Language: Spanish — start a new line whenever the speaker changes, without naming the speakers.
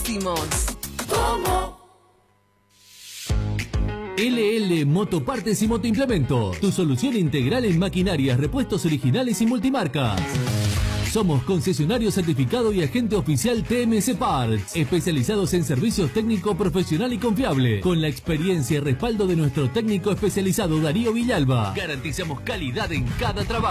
decimos.
¿Cómo?
LL Motopartes y Motoimplementos, tu solución integral en maquinarias, repuestos originales y multimarcas. Somos concesionario certificado y agente oficial TMC Parts, especializados en servicios técnico profesional y confiable, con la experiencia y respaldo de nuestro técnico especializado Darío Villalba. Garantizamos calidad en cada trabajo.